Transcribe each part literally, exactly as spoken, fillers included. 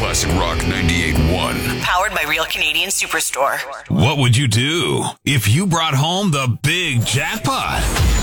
Classic Rock ninety-eight point one. Powered by Real Canadian Superstore. What would you do if you brought home the big jackpot?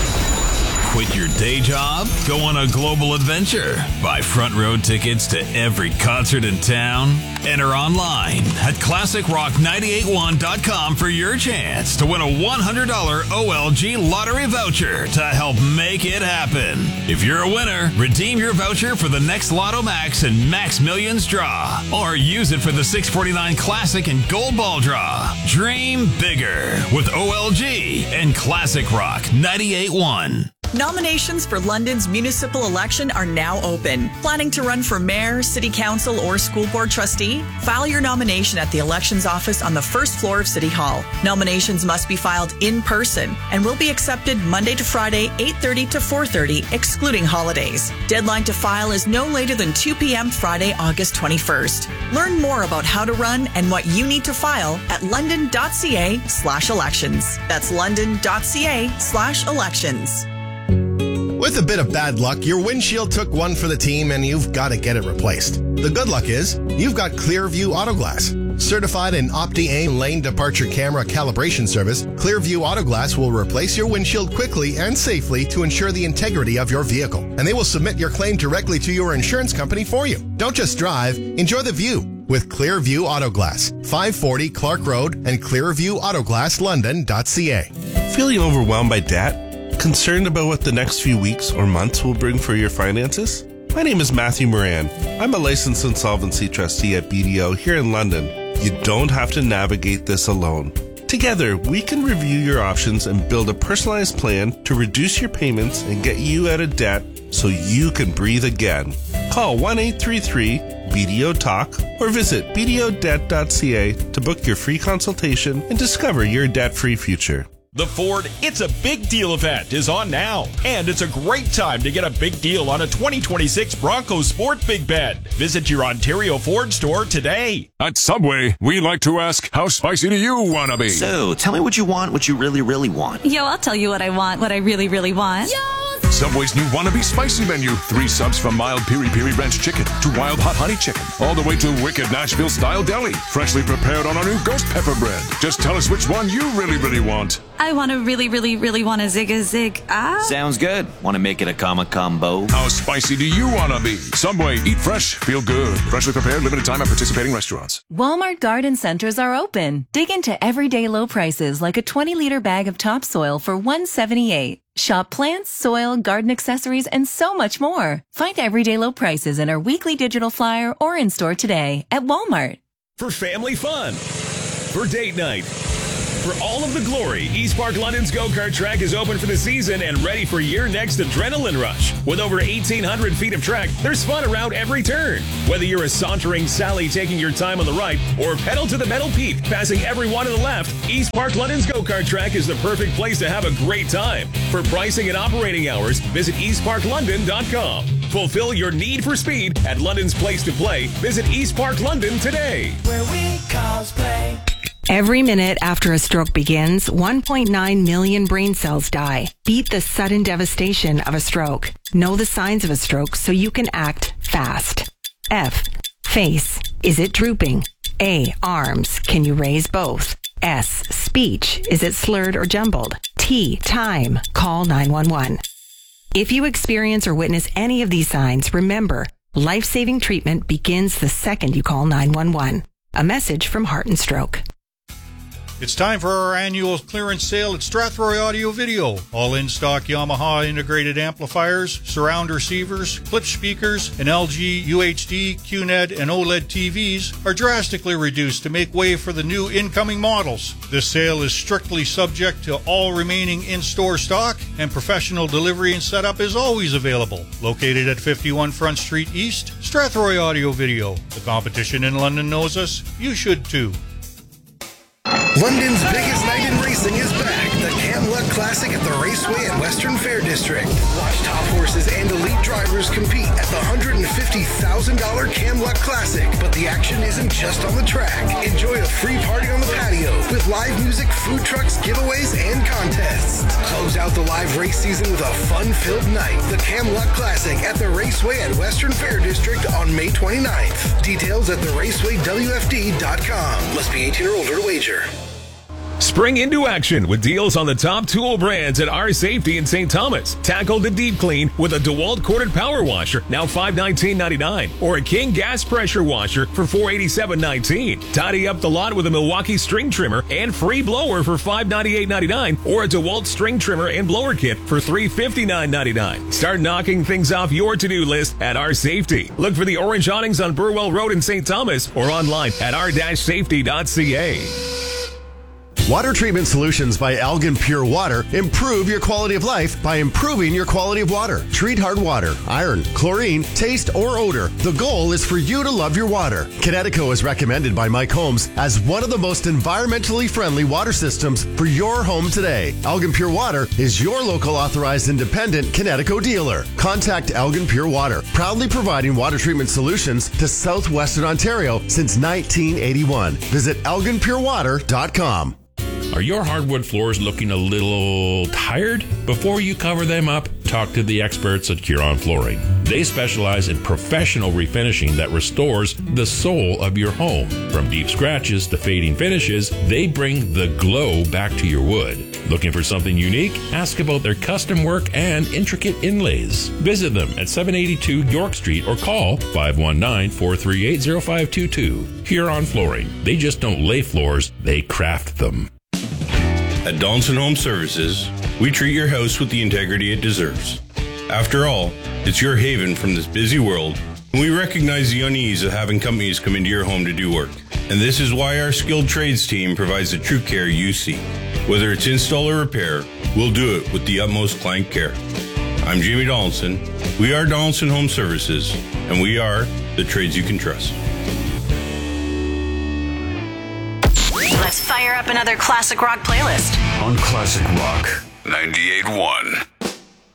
Quit your day job? Go on a global adventure? Buy front row tickets to every concert in town? Enter online at classic rock nine eight one dot com for your chance to win a one hundred dollars O L G lottery voucher to help make it happen. If you're a winner, redeem your voucher for the next Lotto Max and Max Millions draw, or use it for the six forty-nine Classic and Gold Ball draw. Dream bigger with O L G and Classic Rock ninety-eight point one. Nominations for London's municipal election are now open. Planning to run for mayor, city council, or school board trustee? File your nomination at the elections office on the first floor of City Hall. Nominations must be filed in person and will be accepted Monday to Friday, eight thirty to four thirty, excluding holidays. Deadline to file is no later than two p.m. Friday, August twenty-first. Learn more about how to run and what you need to file at london.ca slash elections. That's london.ca slash elections. With a bit of bad luck, your windshield took one for the team and you've got to get it replaced. The good luck is, you've got Clearview Autoglass. Certified in Opti-A lane departure camera calibration service, Clearview Autoglass will replace your windshield quickly and safely to ensure the integrity of your vehicle. And they will submit your claim directly to your insurance company for you. Don't just drive, enjoy the view with Clearview Autoglass. five forty Clark Road and clearview autoglass london dot c a. Feeling overwhelmed by debt? Concerned about what the next few weeks or months will bring for your finances? My name is Matthew Moran. I'm a licensed insolvency trustee at B D O here in London. You don't have to navigate this alone. Together, we can review your options and build a personalized plan to reduce your payments and get you out of debt so you can breathe again. Call one eight three three B D O Talk or visit b d o debt dot c a to book your free consultation and discover your debt-free future. The Ford It's a Big Deal event is on now, and it's a great time to get a big deal on a twenty twenty-six Bronco Sport Big Bed. Visit your Ontario Ford store today. At Subway, we like to ask, how spicy do you want to be? So, tell me what you want, what you really, really want. Yo, I'll tell you what I want, what I really, really want. Yo! Subway's new Wannabe Spicy menu. Three subs from mild piri piri ranch chicken to wild hot honey chicken, all the way to wicked Nashville style deli, freshly prepared on our new ghost pepper bread. Just tell us which one you really, really want. I want to really, really, really want a zig a zig. Ah. Sounds good. Want to make it a comma combo? How spicy do you want to be? Subway, eat fresh, feel good. Freshly prepared, limited time at participating restaurants. Walmart garden centers are open. Dig into everyday low prices like a twenty liter bag of topsoil for one dollar and seventy-eight cents. Shop plants, soil, garden accessories, and so much more. Find everyday low prices in our weekly digital flyer or in store today at Walmart. For family fun, for date night, for all of the glory, East Park London's go-kart track is open for the season and ready for your next adrenaline rush. With over eighteen hundred feet of track, there's fun around every turn. Whether you're a sauntering Sally taking your time on the right or pedal to the metal Pete passing everyone on the left, East Park London's go-kart track is the perfect place to have a great time. For pricing and operating hours, visit east park london dot com. Fulfill your need for speed at London's Place to Play. Visit East Park London today. Where we cosplay. Every minute after a stroke begins, one point nine million brain cells die. Beat the sudden devastation of a stroke. Know the signs of a stroke so you can act fast. F. Face. Is it drooping? A. Arms. Can you raise both? S. Speech. Is it slurred or jumbled? T. Time. Call nine one one. If you experience or witness any of these signs, remember, life-saving treatment begins the second you call nine one one. A message from Heart and Stroke. It's time for our annual clearance sale at Strathroy Audio Video. All in-stock Yamaha integrated amplifiers, surround receivers, Klipsch speakers, and L G, U H D, Q N E D, and OLED T Vs are drastically reduced to make way for the new incoming models. This sale is strictly subject to all remaining in-store stock, and professional delivery and setup is always available. Located at fifty-one Front Street East, Strathroy Audio Video. The competition in London knows us. You should too. London's biggest night in racing is back. The Camluck Classic at the Raceway at at Western Fair District. Watch top horses and elite drivers compete at the one hundred fifty thousand dollars Camluck Classic. But the action isn't just on the track. Enjoy a free party on the patio with live music, food trucks, giveaways, and contests. Close out the live race season with a fun-filled night. The Camluck Classic at the Raceway at Western Fair District on May twenty-ninth. Details at the raceway w f d dot com. Must be eighteen or older to wager. Spring into action with deals on the top tool brands at Our Safety in Saint Thomas. Tackle the deep clean with a DeWalt corded power washer, now five nineteen ninety-nine, or a King gas pressure washer for four eighty-seven nineteen. Tidy up the lot with a Milwaukee string trimmer and free blower for five ninety-eight ninety-nine, or a DeWalt string trimmer and blower kit for three fifty-nine ninety-nine. Start knocking things off your to-do list at Our Safety. Look for the orange awnings on Burwell Road in Saint Thomas or online at r dash safety dot c a. Water treatment solutions by Elgin Pure Water improve your quality of life by improving your quality of water. Treat hard water, iron, chlorine, taste, or odor. The goal is for you to love your water. Kinetico is recommended by Mike Holmes as one of the most environmentally friendly water systems for your home today. Elgin Pure Water is your local authorized independent Kinetico dealer. Contact Elgin Pure Water, proudly providing water treatment solutions to southwestern Ontario since nineteen eighty-one. Visit elgin pure water dot com. Are your hardwood floors looking a little tired? Before you cover them up, talk to the experts at Huron Flooring. They specialize in professional refinishing that restores the soul of your home. From deep scratches to fading finishes, they bring the glow back to your wood. Looking for something unique? Ask about their custom work and intricate inlays. Visit them at seven eighty-two York Street or call five one nine, four three eight, zero five two two. Huron Flooring. They just don't lay floors, they craft them. At Donaldson Home Services, we treat your house with the integrity it deserves. After all, it's your haven from this busy world, and we recognize the unease of having companies come into your home to do work. And this is why our skilled trades team provides the true care you seek. Whether it's install or repair, we'll do it with the utmost client care. I'm Jamie Donaldson. We are Donaldson Home Services, and we are the trades you can trust. Let's fire up another classic rock playlist on Classic Rock ninety-eight point one.